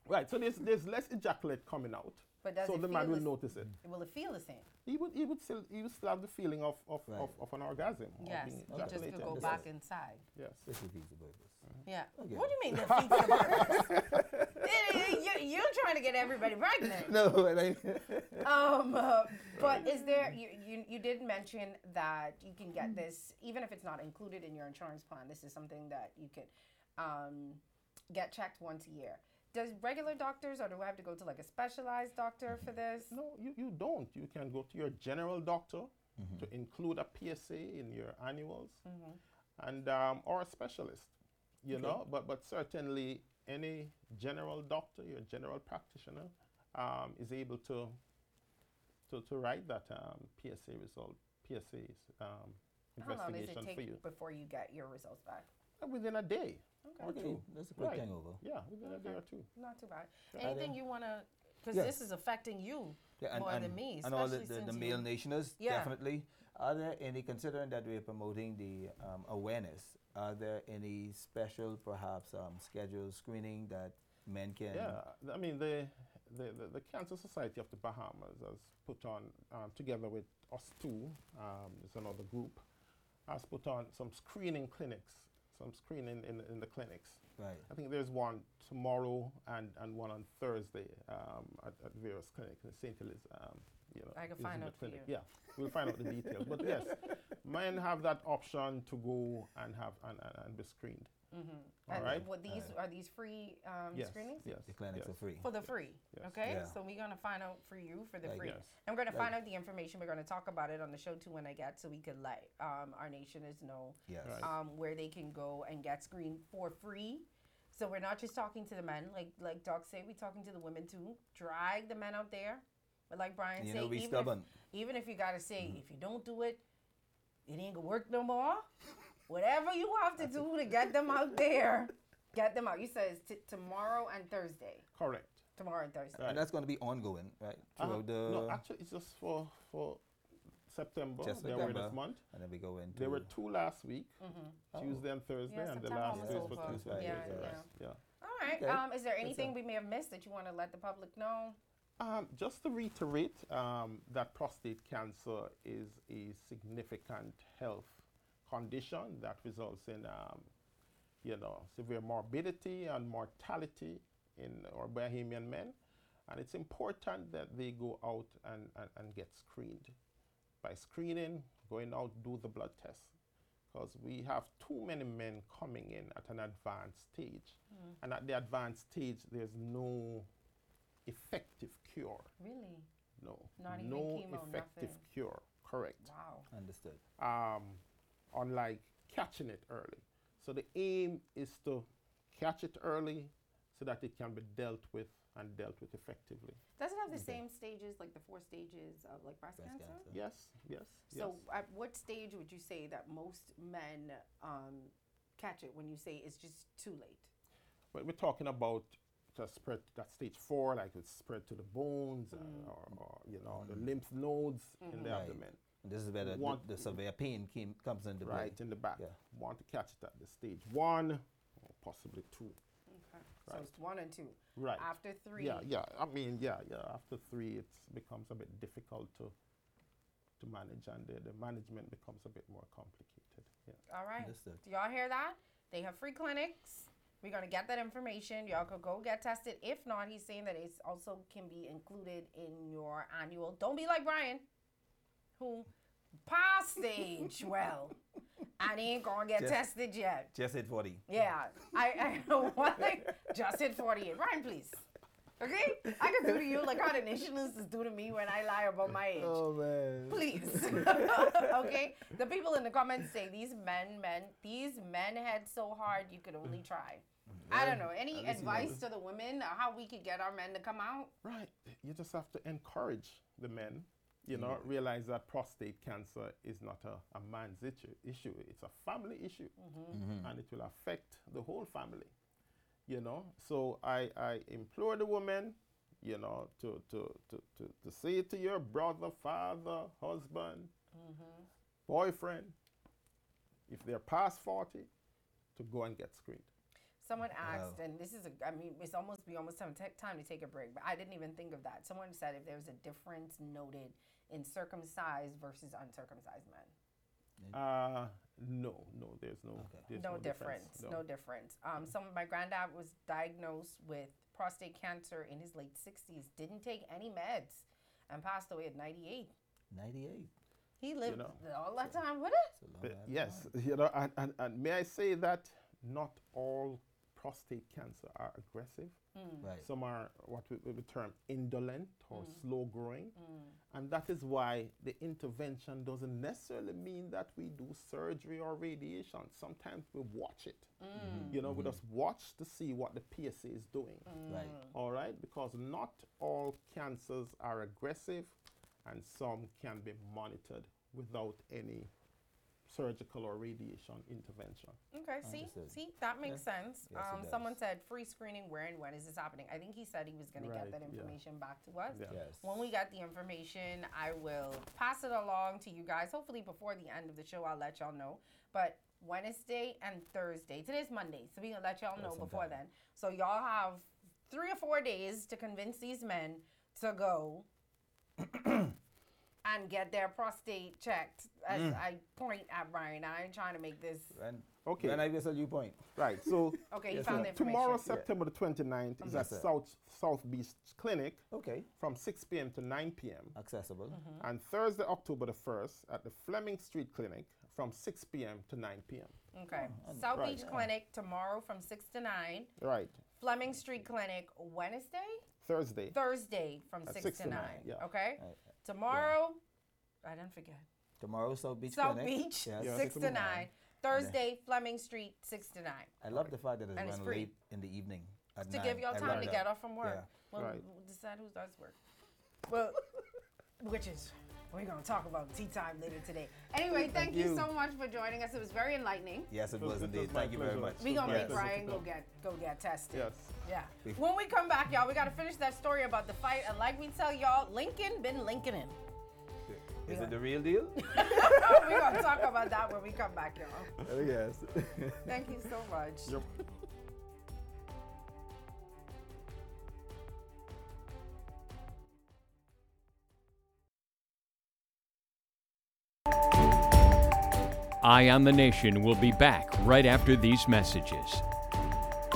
Right, so there's less ejaculate coming out. But does so it the man feel will the- notice it. Will it feel the same? He would still have the feeling of Right. of an orgasm. of Yes. being You just could ejaculated. go Yes. back inside. Yes. This defeats the purpose. Yeah. Okay. What do you mean defeats the purpose? You're trying to get everybody pregnant. No, but But is there? You did mention that you can get this even if it's not included in your insurance plan. This is something that you could get checked once a year. Does regular doctors, or do I have to go to like a specialized doctor for this? No, you don't. You can go to your general doctor to include a PSA in your annuals, and or a specialist. You know, but certainly any general doctor, your general practitioner, is able to write that PSA result, PSA's How long does investigation it for take you before you get your results back? within a day or okay, two. that's a quick Right. hangover. Yeah, within a day or two. Not too bad. Are Anything there- you want to? Because Yes. this is affecting you Yeah, more than me, and all especially the since male you. nationers, Yeah. definitely. Are there any, considering that we're promoting the awareness, are there any special, perhaps, scheduled screening that men can? Yeah, I mean the Cancer Society of the Bahamas has put on together with us too. There's another group has put on some screening clinics, some screening in the clinics. Right. I think there's one tomorrow and one on Thursday at various clinics in St. Eliz. I can is find in the out for clinic. you. Yeah, we'll find out the details. But yes, men have that option to go and have and be screened. All And right. what these are these free Yes. screenings? Yes. The clinics yes. are free. For the free, Yes. okay? Yeah. So we're gonna find out for you for the Like, free. yes. And we're gonna find Like- out the information. We're gonna talk about it on the show too when I get, so we could let our nationers know Yes. Right. where they can go and get screened for free. So we're not just talking to the men, like Doc said, we're talking to the women too. Drag the men out there, but like Brian You said, know, be even stubborn. even if you gotta say if you don't do it, it ain't gonna work no more. Whatever you have to do to get them out there, get them out. You said it's tomorrow and Thursday. Correct. Tomorrow and Thursday. Right. And that's going to be ongoing, right? Throughout the No, actually, it's just for September. just They were September, this month. and then we go into. There were 2 last week, Oh. Tuesday and Thursday, Yeah, and the September last was two is over. for Tuesday. Right, Yeah, and Thursday. yeah. Yeah. All right. Okay. Is there Good anything stuff. we may have missed that you want to let the public know? Just to reiterate, that prostate cancer is a significant health condition that results in, severe morbidity and mortality in our Bahamian men. And it's important that they go out and get screened. By screening, going out, do the blood test. Because we have too many men coming in at an advanced stage. And at the advanced stage, there's no effective cure. Really? No. Not even no chemo, effective nothing. cure. Correct. Wow. Understood. Unlike catching it early. So the aim is to catch it early so that it can be dealt with and dealt with effectively. Does it have the same stages, like the 4 stages of like breast Breast cancer? cancer. Yes, yes. So yes. at what stage would you say that most men catch it when you say it's just too late? But we're talking about just spread that stage 4, like it's spread to the bones or the lymph nodes in the Right. abdomen. And this is where the severe pain comes into play. Right in the back. Yeah. Want to catch it at the stage 1 or possibly 2. Okay. So Right. it's 1 and 2. Right. After 3. Yeah. I mean, yeah. After 3, it becomes a bit difficult to manage, and the management becomes a bit more complicated. Yeah. All right. Understood. Do y'all hear that? They have free clinics. We're going to get that information. Y'all could go get tested. If not, he's saying that it also can be included in your annual. Don't be like Brian, who past stage well, and he ain't going to get Just- tested yet. Just hit 40. Yeah. I know one thing. Just hit 48. Brian, please. Okay? I can do to you like how the nationalists do to me when I lie about my age. Oh, man. Please. Okay? The people in the comments say these men head so hard you could only try. I don't know. Any at least you advice to the women how we could get our men to come out? Right. You just have to encourage the men, realize that prostate cancer is not a man's issue. It's a family issue. And it will affect the whole family. So I implore the women, to say to your brother, father, husband, boyfriend, if they're past 40, to go and get screened. Someone asked, and this is it's almost time to take a break, but I didn't even think of that. Someone said if there's a difference noted in circumcised versus uncircumcised men. No, there's no, Okay. there's No difference. No difference. My granddad was diagnosed with prostate cancer in his late 60s. Didn't take any meds, and passed away at 98. 98. He lived know, all that time with it. It's a long But time. yes, and may I say that not all prostate cancer are aggressive. Right. Some are what we would term indolent or slow growing. And that is why the intervention doesn't necessarily mean that we do surgery or radiation. Sometimes we watch it. We just watch to see what the PSA is doing. Right. All right? Because not all cancers are aggressive and some can be monitored without any surgical or radiation intervention. Okay, Understood. see, that makes sense. Yes, it does. Someone said free screening. Where and when is this happening? I think he said he was going to get Right, that yeah. information back to us. Yeah. Yes. When we get the information, I will pass it along to you guys. Hopefully before the end of the show, I'll let y'all know. But Wednesday and Thursday, today's Monday, so we gonna let y'all know some before time. then. So y'all have 3 or 4 days to convince these men to go and get their prostate checked. As I point at Brian, I ain't trying to make this. And Okay. Then I guess a new point. Right. So Okay, he Yes, found sir. the information. tomorrow, September the 29th, is Yes, at sir. South Beach Clinic Okay. from 6 p.m. to 9 p.m. Accessible. And Thursday, October the 1st, at the Fleming Street Clinic from 6 p.m. to 9 p.m. Okay. and- South right. Beach Clinic tomorrow from 6 to 9. Right. Fleming Street Clinic Wednesday? Thursday. Thursday from At 6 to 9. yeah. Okay? Right. Tomorrow, I didn't forget. Tomorrow, South Beach South Clinic. Beach, Yes. Yeah. 6 to 9. Thursday, Fleming Street, 6 to 9. I love the fact that it's And it's run free. late in the evening. At To 9. give y'all I time love to that. get off from work. Yeah. Well, Right. we'll decide who does work. Well, which is, we're going to talk about tea time later today. Anyway, thank you you. so much for joining us. It was very enlightening. Yes, it It was- was it indeed. was my Thank you very pleasure. much. We're going to Yes. make Brian go get tested. Yes. Yeah. When we come back, y'all, we got to finish that story about the fight. And like we tell y'all, Lincoln been Lincolning. Is it the real deal? We're going to talk about that when we come back, y'all. Yes. Thank you so much. Yep. Eye on the Nation will be back right after these messages.